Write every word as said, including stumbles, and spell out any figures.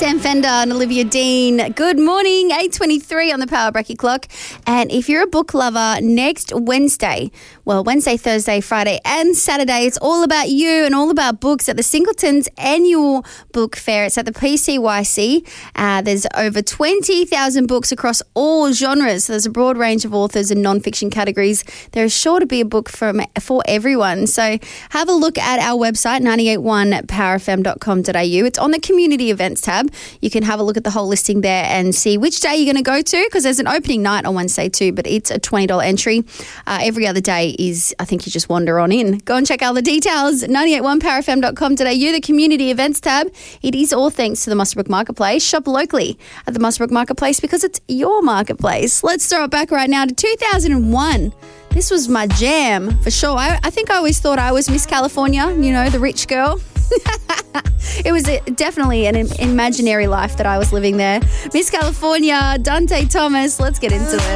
Sam Fender and Olivia Dean. Good morning, eight twenty-three on the Power Bracky clock. And if you're a book lover, next Wednesday, well, Wednesday, Thursday, Friday and Saturday, it's all about you and all about books at the Singletons annual book fair. It's at the P C Y C. Uh, there's over twenty thousand books across all genres. So there's a broad range of authors and non-fiction categories. There is sure to be a book from, for everyone. So have a look at our website, nine eight one power f m dot com dot a u. It's on the community events tab. You can have a look at the whole listing there and see which day you're going to go to, because there's an opening night on Wednesday too, but it's a twenty dollars entry. Uh, every other day is, I think you just wander on in. Go and check out the details, nine eight one power f m dot com dot a u, the community events tab. It is all thanks to the Muswellbrook Marketplace. Shop locally at the Muswellbrook Marketplace because it's your marketplace. Let's throw it back right now to two thousand one. This was my jam for sure. I, I think I always thought I was Miss California, you know, the rich girl. It was definitely an imaginary life that I was living there. Miss California, Dante Thomas. Let's get into it.